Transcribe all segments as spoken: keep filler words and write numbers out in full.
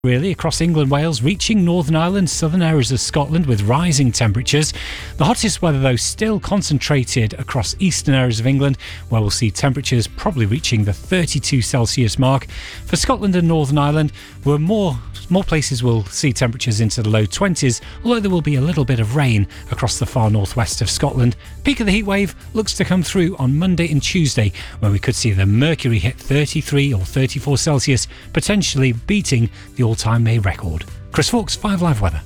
Really, across England, Wales, reaching Northern Ireland, southern areas of Scotland with rising temperatures. The hottest weather, though, still concentrated across eastern areas of England, where we'll see temperatures probably reaching the thirty-two Celsius mark. For Scotland and Northern Ireland, where more more places will see temperatures into the low twenties, although there will be a little bit of rain across the far northwest of Scotland. Peak of the heatwave looks to come through on Monday and Tuesday, where we could see the mercury hit thirty-three or thirty-four Celsius, potentially beating the all-time May record. Chris Fawkes, five Live weather.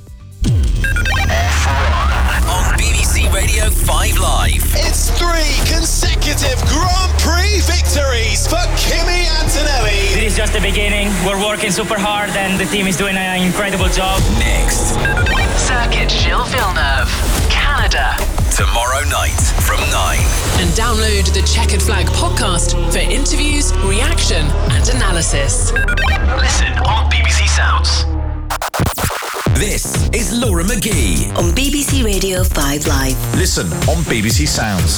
On B B C Radio five Live. It's three consecutive Grand Prix victories for Kimi Antonelli. This is just the beginning. We're working super hard and the team is doing an incredible job. Next. Circuit Gilles Villeneuve, Canada. Tomorrow night from nine. And download the Checkered Flag podcast for interviews, reaction and analysis. Listen on B B C Sounds. This is Laura McGee. On B B C Radio five Live. Listen on B B C Sounds.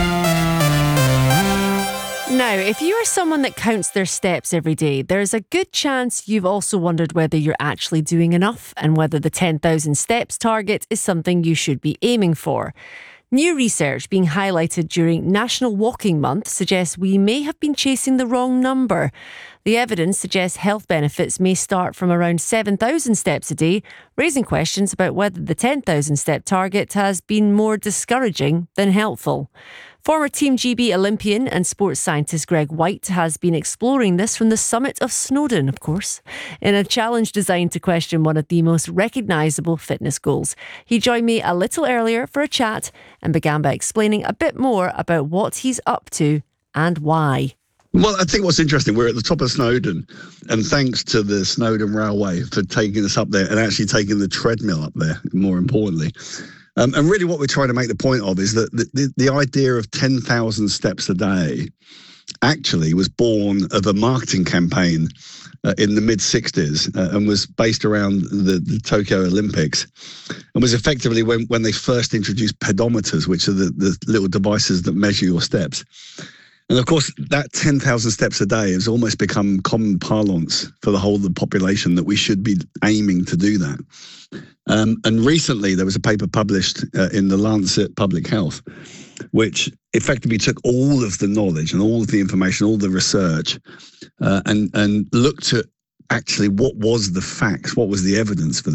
Now, if you are someone that counts their steps every day, there's a good chance you've also wondered whether you're actually doing enough and whether the ten thousand steps target is something you should be aiming for. New research being highlighted during National Walking Month suggests we may have been chasing the wrong number. The evidence suggests health benefits may start from around seven thousand steps a day, raising questions about whether the ten thousand step target has been more discouraging than helpful. Former Team G B Olympian and sports scientist Greg White has been exploring this from the summit of Snowdon, of course, in a challenge designed to question one of the most recognisable fitness goals. He joined me a little earlier for a chat and began by explaining a bit more about what he's up to and why. Well, I think what's interesting, we're at the top of Snowdon, and thanks to the Snowdon Railway for taking us up there and actually taking the treadmill up there, more importantly. Um, and really what we're trying to make the point of is that the, the, the idea of ten thousand steps a day actually was born of a marketing campaign uh, in the mid-sixties uh, and was based around the, the Tokyo Olympics, and was effectively when, when they first introduced pedometers, which are the, the little devices that measure your steps. And of course, that ten thousand steps a day has almost become common parlance for the whole of the population, that we should be aiming to do that. Um, and recently, there was a paper published uh, in the Lancet Public Health, which effectively took all of the knowledge and all of the information, all the research, uh, and, and looked at actually what was the facts, what was the evidence for